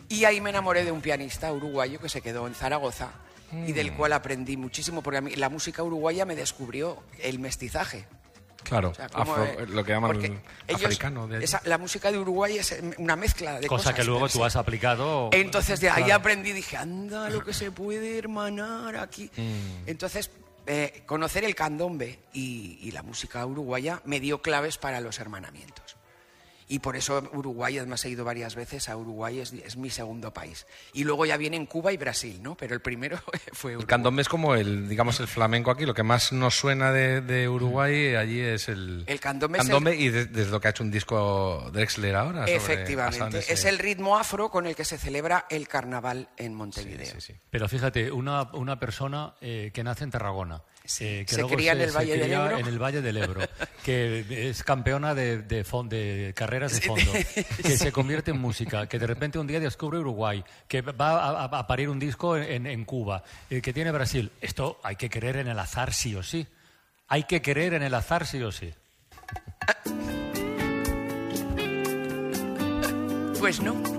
Y ahí me enamoré de un pianista uruguayo que se quedó en Zaragoza y del cual aprendí muchísimo, porque a mí la música uruguaya me descubrió el mestizaje. Claro, O sea, como, lo que llaman porque africano. La música de Uruguay es una mezcla de cosas. Cosa que luego tú has aplicado. Entonces de ahí aprendí y dije, anda, lo que se puede hermanar aquí. Entonces, conocer el candombe y la música uruguaya me dio claves para los hermanamientos. Y por eso Uruguay, además he ido varias veces a Uruguay, es mi segundo país. Y luego ya vienen Cuba y Brasil, ¿no? Pero el primero fue Uruguay. El candombe es como el flamenco aquí. Lo que más nos suena de Uruguay allí es el candombe y desde lo que ha hecho un disco Drexler ahora. Efectivamente. Es el ritmo afro con el que se celebra el carnaval en Montevideo. Sí. Pero fíjate, una persona que nace en Tarragona. Que se luego cría en el Valle del Ebro. En el Valle del Ebro, que es campeona de carreras de fondo, que se convierte en música, que de repente un día descubre Uruguay, que va a parir un disco en Cuba, que tiene Brasil. Esto hay que creer en el azar sí o sí. Hay que creer en el azar sí o sí. Pues no.